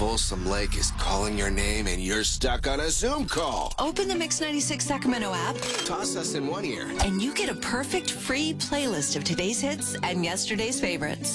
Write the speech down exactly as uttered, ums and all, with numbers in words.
Folsom Lake is calling your name and you're stuck on a Zoom call. Open the Mix ninety-six Sacramento app, Toss us in one ear. and you get a perfect free playlist of today's hits and yesterday's favorites.